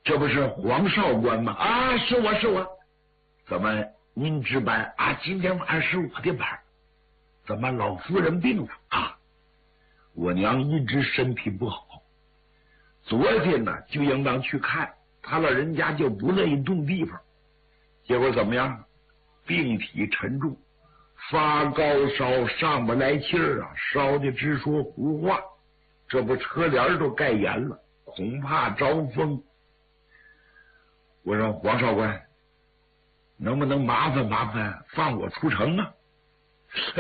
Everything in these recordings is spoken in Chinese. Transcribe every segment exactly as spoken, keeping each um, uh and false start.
这不是黄少官吗？啊，是我是我。怎么您值班啊？今天晚上是我的班。怎么老夫人病了啊？我娘一直身体不好，昨天呢就应当去看，她老人家就不乐意动地方，结果怎么样？病体沉重，发高烧，上不来气儿啊，烧的直说胡话。这不车帘都盖严了，恐怕招风。我说黄少官，能不能麻烦麻烦放我出城啊？哎，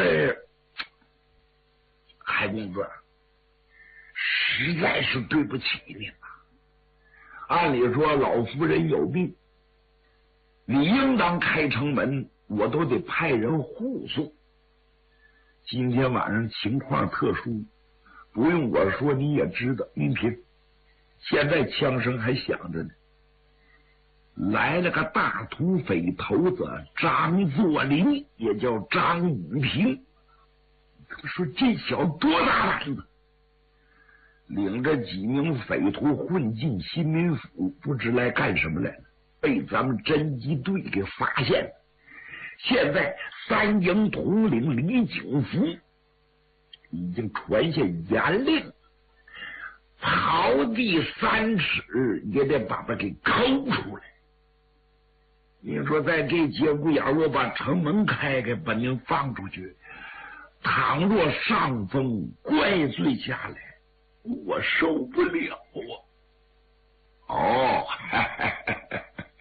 海公子，实在是对不起您了。按理说老夫人有病，你应当开城门，我都得派人护送。今天晚上情况特殊，不用我说你也知道。云平，现在枪声还响着呢，来了个大土匪头子张作霖，也叫张雨平。他说这小多大胆子，领着几名匪徒混进新民府，不知来干什么来了，被咱们侦缉队给发现了。现在三营统领李景福已经传下严令，刨地三尺也得把他给抠出来。你说在这节骨眼，我把城门开开，把您放出去，倘若上峰怪罪下来，我受不了啊！哦，哈哈哈哈，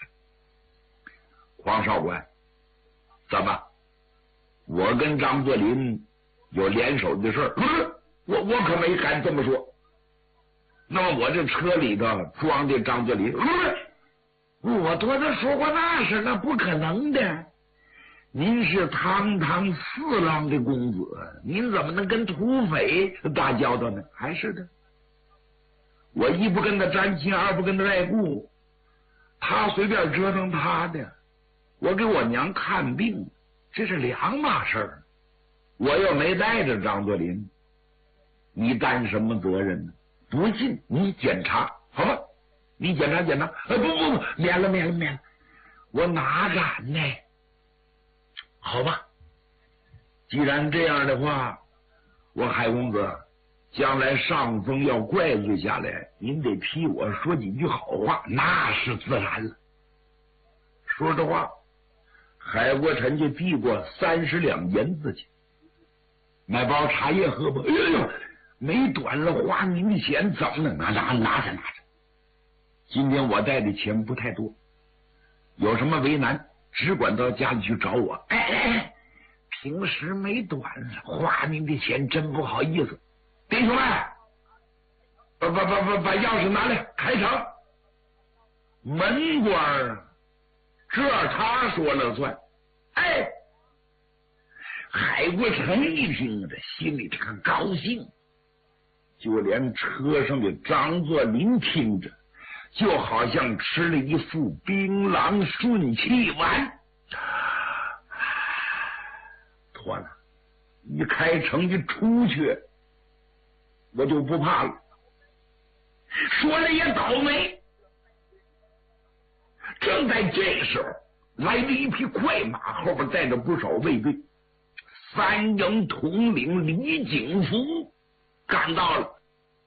黄少官，怎么？我跟张作霖有联手的事儿？我我可没敢这么说。那么我这车里头装的张作霖，我多他说过那是那不可能的。您是堂堂四郎的公子，您怎么能跟土匪打交道呢？还是的，我一不跟他沾亲，二不跟他爱顾，他随便折腾他的，我给我娘看病，这是两码事儿。我又没带着张作霖，你担什么责任呢？不信你检查，好吧？你检查检查。哎，不不不，免了免了免了，我哪敢呢？好吧，既然这样的话，我海公子将来上峰要怪罪下来，您得替我说几句好话，那是自然了。说实话，海国臣就递过三十两银子去，买包茶叶喝吧。哎呦，没短了花您的钱，怎么能拿拿拿着拿着？今天我带的钱不太多，有什么为难，只管到家里去找我。哎哎哎，平时没短了，花您的钱真不好意思。弟兄们，把把把把把钥匙拿来，开场。门官这他说了算。哎，海国臣一听，这心里这个高兴，就连车上的张作霖听着，就好像吃了一副槟榔顺气丸。妥了，一开城一出去，我就不怕了。说了也倒霉，正在这时候，来了一匹快马，后边带着不少卫队。三营统领李景福赶到了。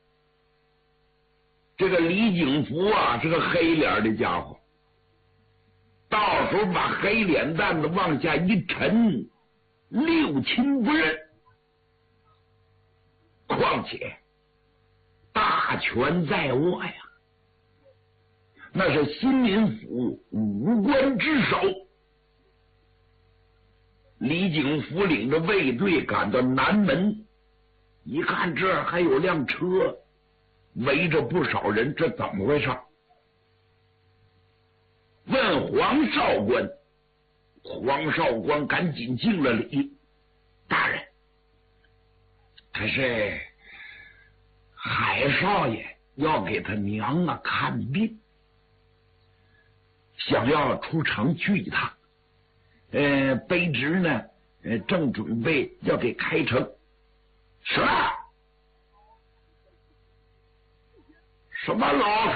这个李景福啊，是个黑脸的家伙，到时候把黑脸蛋子往下一沉，六亲不认。况且大权在握呀，那是新民府五官之首。李景福领着卫队赶到南门，一看这儿还有辆车，围着不少人，这怎么回事？问黄少官，黄少官赶紧敬了礼。大人，可是海少爷要给他娘啊看病，想要出城去一趟。呃，卑职呢，呃，正准备要给开城。什么？什么老